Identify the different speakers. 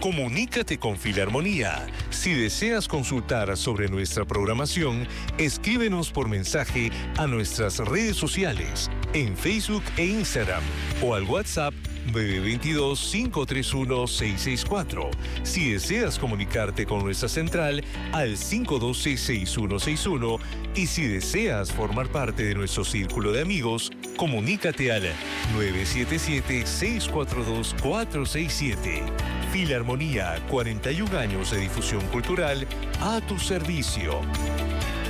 Speaker 1: Comunícate con Filarmonía. Si deseas consultar sobre nuestra programación, escríbenos por mensaje a nuestras redes sociales, en Facebook e Instagram, o al WhatsApp 922-531-664. Si deseas comunicarte con nuestra central, al 512-6161. Y si deseas formar parte de nuestro círculo de amigos, comunícate al 977-642-467. Filarmonía, 41 años de difusión cultural a tu servicio.